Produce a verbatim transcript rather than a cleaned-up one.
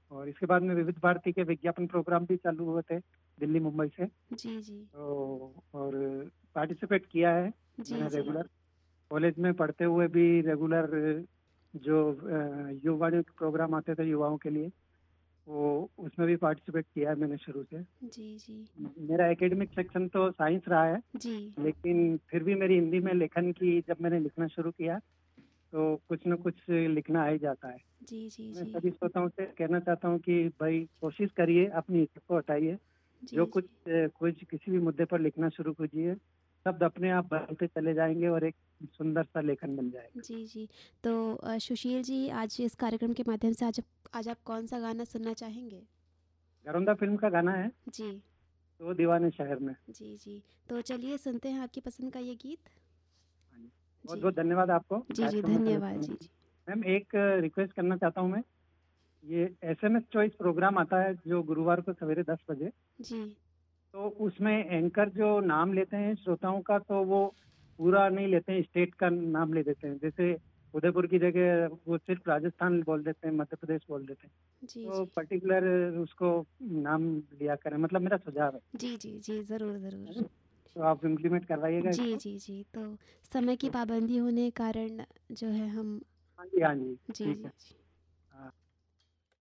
और इसके बाद में विविध भारती के विज्ञापन प्रोग्राम भी चालू हुए थे दिल्ली मुंबई से। जी, जी। तो और पार्टिसिपेट किया है जी, मैंने जी। रेगुलर। कॉलेज में पढ़ते हुए भी रेगुलर जो अ, युवा के प्रोग्राम आते थे युवाओं के लिए, वो उसमें भी पार्टिसिपेट किया है मैंने शुरू से। जी, जी। मेरा एकेडमिक सेक्शन तो साइंस रहा है, जी। लेकिन फिर भी मेरी हिंदी में लेखन की जब मैंने लिखना शुरू किया, तो कुछ न कुछ लिखना आ ही जाता है। जी, जी, मैं जी। सभी श्रोताओं से कहना चाहता हूँ कि भाई कोशिश करिए, अपनी हिचक को हटाइए। जो जी, कुछ जी। अ, कुछ किसी भी मुद्दे पर लिखना शुरू कीजिए, शब्द अपने आप बनते चले जाएँगे और एक सुंदर सा लेखन बन जाएगा। जी, जी। तो अ, सुशील जी, आज इस कार्यक्रम के माध्यम से आज आप आज आप कौन-सा गाना सुनना चाहेंगे? घरौंदा फ़िल्म का गाना है, जी। तो दीवाने शहर में। जी, जी। तो चलिए सुनते हैं आपकी पसंद का ये गीत। हाँ जी। जी। बहुत-बहुत धन्यवाद आपको जी, जी, कार्यक्रम में शामिल धन्यवाद। होने जी, के लिए। जी। मैम एक रिक्वेस्ट करना चाहता हूँ मैं, ये एसएमएस चॉइस प्रोग्राम आता है जो गुरुवार को सवेरे दस बजे, जी। तो उसमें एंकर जो नाम लेते हैं श्रोताओं का, तो वो पूरा नहीं लेते हैं, स्टेट का नाम ले देते हैं। जैसे उदयपुर की जगह वो सिर्फ राजस्थान बोल देते हैं, मध्य प्रदेश बोल देते हैं। जी, तो जी। पर्टिकुलर उसको नाम लिया करें, मतलब मेरा सुझाव है। जी, जी, जी। ज़रूर, है ज़रूर। ना? तो आप इम्प्लीमेंट करवाइएगा जी, इसको। जी, जी। तो समय की तो पाबंदी होने के कारण जो है हम हाँ जी, हाँ जी, जी, ठीक जी, है। जी।